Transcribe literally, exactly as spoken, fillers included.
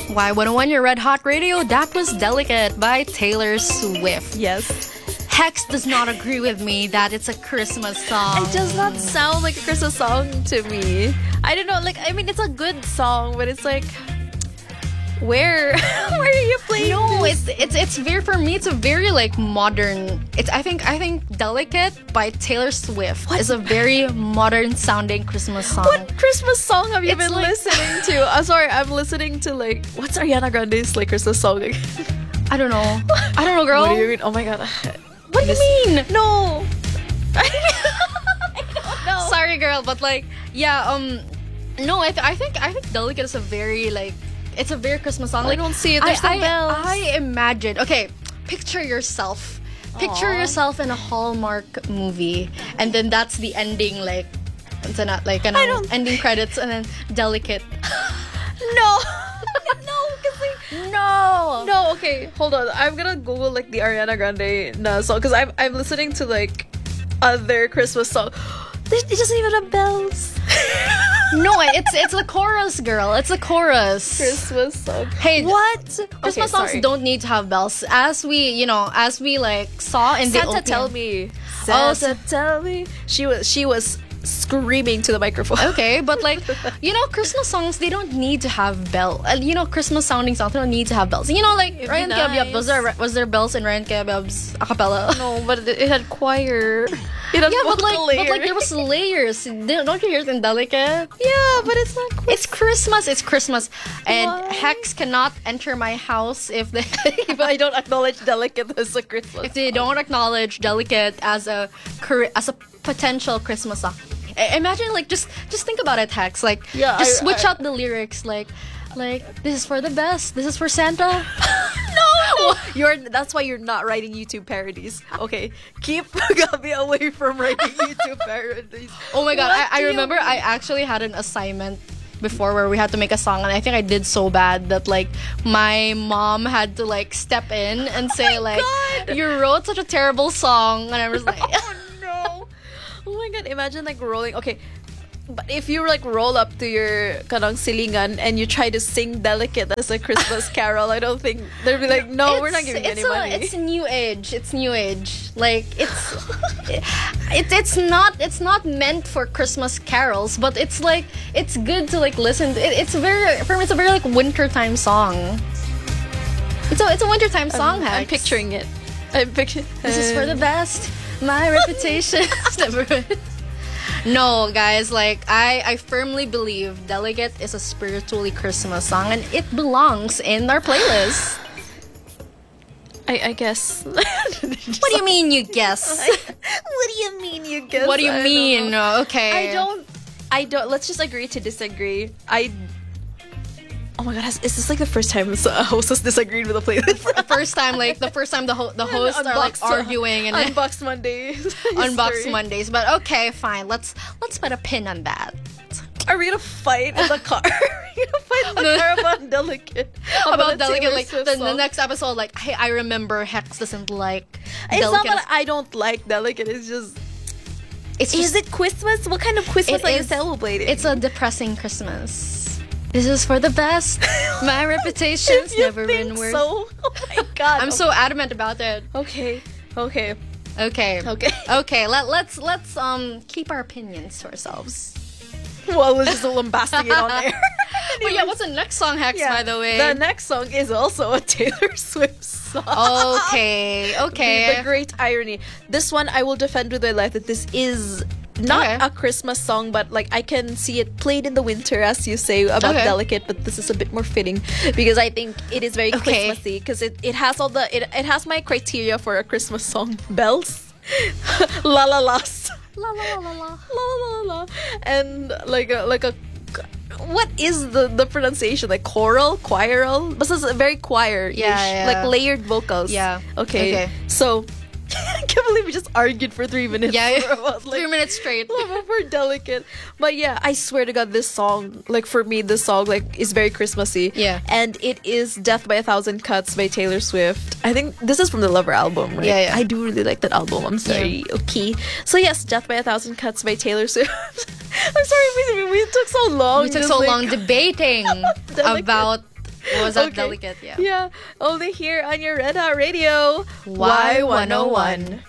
Y one oh one, your Red Hot Radio. That was Delicate by Taylor Swift. Yes. Hex does not agree with me that it's a Christmas song. It does not sound like a Christmas song to me. I don't know, like, I mean, it's a good song, but it's like, where, where are you playing? No, this? it's it's it's very, for me. It's a very like modern. It's I think I think Delicate by Taylor Swift What? is a very modern sounding Christmas song. What Christmas song have you It's been like- listening to? I'm sorry, I'm listening to like, what's Ariana Grande's like Christmas song again? I don't know. I don't know, girl. What do you mean? Oh my god. What do you mean? No. I don't know. Sorry, girl, but like, yeah, um, no, I, th- I think I think Delicate is a very like, it's a very Christmas song. I Like, don't see it. There's no I, bells. I, I imagine. Okay, picture yourself. Picture Aw. yourself in a Hallmark movie, and then that's the ending, like, it's not like an I don't- ending credits, and then Delicate. No. No, because like, No, no, okay, hold on. I'm gonna Google like the Ariana Grande na song because I'm I'm listening to like other Christmas songs. It doesn't even have bells. no, it's it's a chorus, girl. It's a chorus. Christmas song. Hey, What? Christmas Okay, songs sorry. don't need to have bells. As we, you know, as we like saw in the Santa opening. tell me. Oh, Santa tell me. She was she was screaming to the microphone. Okay, but like, you know, Christmas songs, they don't need to have bell. Uh, you know, Christmas sounding songs, they don't need to have bells. You know, like It'd be Ryan Cabiab, was nice. there was there bells in Ryan Cabiab's acapella? No, but it, it had choir. It had Yeah, but like, vocal but like layer. there was layers. Don't you hear it in Delicate? Yeah, but it's not It's Christmas. It's Christmas, and Why? Hex cannot enter my house if they if I don't acknowledge Delicate as a Christmas. if they don't acknowledge Delicate as a cur- as a potential Christmas song. I- Imagine like just just think about it, Hex. Like Yeah, just I- switch I- out the lyrics. Like like this is for the best. This is for Santa. No, you're. That's why you're not writing YouTube parodies. Okay, keep Gabi away from writing YouTube parodies. Oh my god, What I, I do you remember mean? I actually had an assignment before where we had to make a song, and I think I did so bad that like my mom had to like step in and say like God. you wrote such a terrible song, and I was like Oh no! Oh my god! Imagine like rolling. Okay, but if you like roll up to your kanang silingan and you try to sing Delicate as a Christmas carol, I don't think they'll be like, no, we're not It's- giving you it's any a, money. It's new age. It's new age. Like it's it, it's not it's not meant for Christmas carols, but it's like it's good to like listen. To, it, it's very for me. It's a very like wintertime song. It's a it's a wintertime song. I'm, I'm Hex. picturing it. I'm picturing. This is for the best. My reputation is never. No, guys, like I, I firmly believe Delicate is a spiritually Christmas song, and it belongs in our playlist. I, I guess. What do you mean you guess? What do you mean you guess? What do you I don't mean? know. Okay. I don't. I don't. Let's just agree to disagree. I. Oh my god! Has, is this like the first time a host has disagreed with a playlist? The first time, like the first time the ho- the hosts are like Unboxed, uh, arguing and Unboxed Mondays. Unbox history. Mondays, but okay, fine. Let's let's put a pin on that. Are we gonna fight in the car? Are we gonna fight in the car about Delicate? About a Delicate, Taylor like Swift the, the song? next episode, like hey, I remember Hex doesn't like It's not Delicate. that I don't like Delicate. It's just. It's Is just it Christmas? What kind of Christmas It are you is- celebrating? it's a depressing Christmas. This is for the best. My reputation's If you never think been worse. so. Oh my god. I'm so adamant about it. Okay. Okay. Okay. Okay. Okay. Let let's let's um keep our opinions to ourselves. Well, we're just lambasting it on air. But yeah, what's the next song, Hex? By the way. The next song is also a Taylor Swift song. Okay. The Okay. great irony. This one I will defend with my life that this is not Okay. a Christmas song, but like I can see it played in the winter, as you say about Okay. Delicate. But this is a bit more fitting because I think it is very Okay. Christmassy because it, it has all the it, it has my criteria for a Christmas song: bells, la la las, La la la la la. la la la la, and like a like a. What is the, the pronunciation? Like choral, choiral? This is very choir, Yeah, yeah. like layered vocals. Yeah. Okay. Okay. So I can't believe we just argued for three minutes. Yeah, yeah. about, like, Three minutes straight. love for Delicate. But yeah, I swear to God, this song, like for me, this song like is very Christmassy. Yeah. And it is "Death by a Thousand Cuts" by Taylor Swift. I think this is from the Lover album, right? Yeah, yeah. I do really like that album. I'm sorry. Okay. So yes, "Death by a Thousand Cuts" by Taylor Swift. I'm sorry, we, we took so long. We took just, so like- long debating Delicate. about It was that Okay. delicate, yeah. Yeah, only here on your Red Hot Radio. Y one oh one.